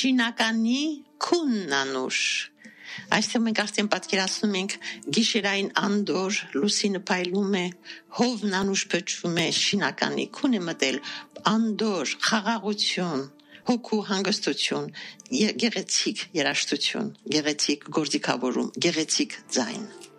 շինականի քունն անուշ Այստեղ մենք արդեն պատկերացնում ենք գիշերային անդոր լուսինը փայլում է հովն անուշ փչվում է շինականի քուն է մտել անդոր խաղաղություն հոգու հանգստություն գեղեցիկ երաժշտություն գեղեցիկ գործիքավորում գեղեցիկ ձայն